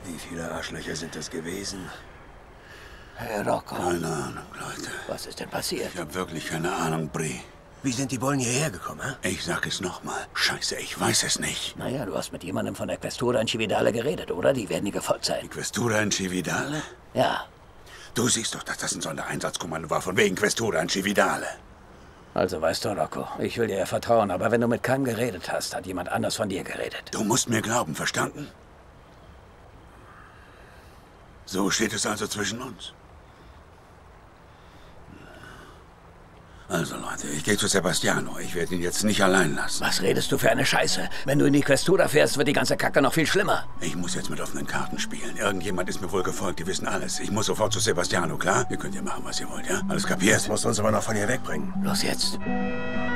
Wie viele Arschlöcher sind das gewesen? Hey, Rocco. Keine Ahnung, Leute. Was ist denn passiert? Ich habe wirklich keine Ahnung, Brie. Wie sind die Bullen hierher gekommen, hä? Ich sag es nochmal. Scheiße, ich weiß es nicht. Naja, du hast mit jemandem von der Questura in Cividale geredet, oder? Die werden dir gefolgt sein. Die Questura in Cividale? Ja. Du siehst doch, dass das ein Sondereinsatzkommando war, von wegen Questura in Cividale. Also weißt du, Rocco, ich will dir ja vertrauen, aber wenn du mit keinem geredet hast, hat jemand anders von dir geredet. Du musst mir glauben, verstanden? So steht es also zwischen uns. Also Leute, ich gehe zu Sebastiano. Ich werde ihn jetzt nicht allein lassen. Was redest du für eine Scheiße? Wenn du in die Questura fährst, wird die ganze Kacke noch viel schlimmer. Ich muss jetzt mit offenen Karten spielen. Irgendjemand ist mir wohl gefolgt, die wissen alles. Ich muss sofort zu Sebastiano, klar? Ihr könnt ja machen, was ihr wollt, ja? Alles kapiert? Das musst du uns aber noch von hier wegbringen. Los jetzt.